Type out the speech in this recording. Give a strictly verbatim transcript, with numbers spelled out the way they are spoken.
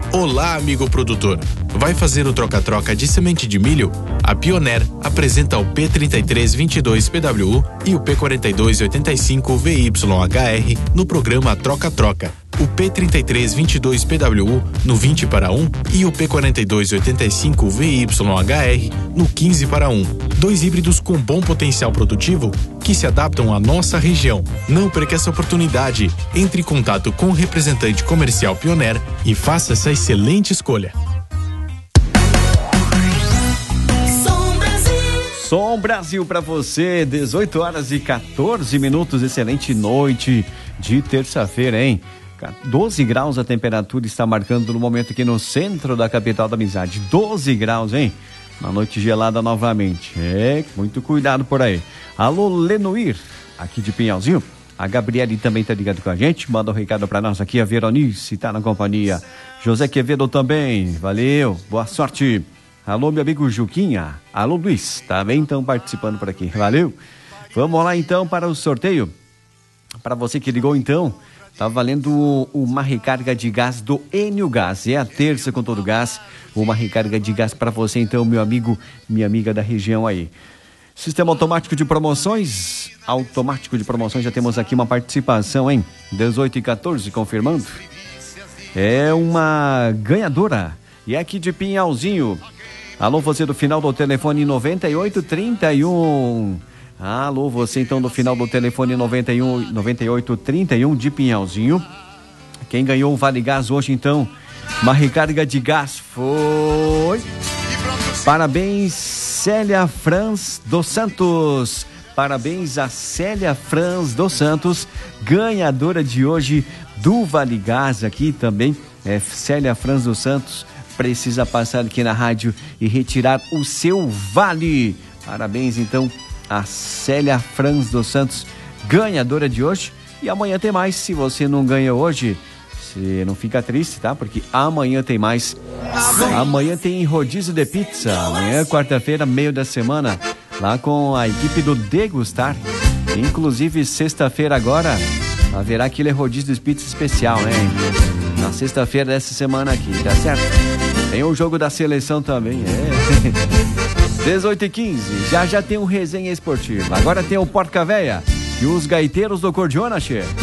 Olá, amigo produtor. Vai fazer o troca-troca de semente de milho? A Pioneer apresenta o P trinta e três vinte e dois P W U e o P quarenta e dois oitenta e cinco V Y H R no programa Troca-Troca. O P trinta e três vinte e dois P W U no vinte para um e o P quarenta e dois oitenta e cinco V Y H R no quinze para um. Dois híbridos com bom potencial produtivo que se adaptam à nossa região. Não perca essa oportunidade. Entre em contato com o representante comercial Pioneer e faça essa excelente escolha. Som Brasil para você, dezoito horas e quatorze minutos, excelente noite de terça-feira, hein? doze graus a temperatura está marcando no momento aqui no centro da capital da amizade. doze graus, hein? Uma noite gelada novamente. É, muito cuidado por aí. Alô, Lenoir, aqui de Pinhalzinho. A Gabriele também tá ligado com a gente. Manda um recado para nós aqui. A Veronice tá na companhia. José Quevedo também. Valeu, boa sorte. Alô, meu amigo Juquinha. Alô, Luiz. Também estão participando por aqui. Valeu. Vamos lá então para o sorteio. Para você que ligou então. Tá valendo uma recarga de gás do Enio Gás. É a terça com todo gás. Uma recarga de gás para você, então, meu amigo, minha amiga da região aí. Sistema automático de promoções. Automático de promoções, já temos aqui uma participação, hein? dezoito e quatorze, confirmando. É uma ganhadora. E é aqui de Pinhalzinho. Alô, você do final do telefone noventa e oito trinta e um. Alô, você então do final do telefone noventa e um, noventa e oito trinta e um de Pinhalzinho. Quem ganhou o Vale Gás hoje então, uma recarga de gás foi... Parabéns, Célia Franz dos Santos. Parabéns a Célia Franz dos Santos, ganhadora de hoje do Vale Gás aqui também. É Célia Franz dos Santos, precisa passar aqui na rádio e retirar o seu vale. Parabéns então a Célia Franz dos Santos, ganhadora de hoje. E amanhã tem mais. Se você não ganha hoje, você não fica triste, tá? Porque amanhã tem mais. Amanhã tem rodízio de pizza. Amanhã, quarta-feira, meio da semana, lá com a equipe do Degustar. Inclusive, sexta-feira agora, haverá aquele rodízio de pizza especial, né? Na sexta-feira dessa semana aqui, tá certo? Tem o jogo da seleção também, é... dezoito e quinze, já já tem um resenha esportiva. Agora tem o Porca Véia e os gaiteiros do Cordiona, che.